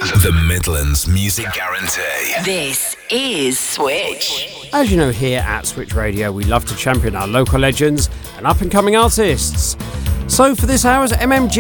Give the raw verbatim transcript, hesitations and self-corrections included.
The Midlands Music Guarantee. This is Switch. As you know, here at Switch Radio, we love to champion our local legends and up-and-coming artists. So for this hour's M M G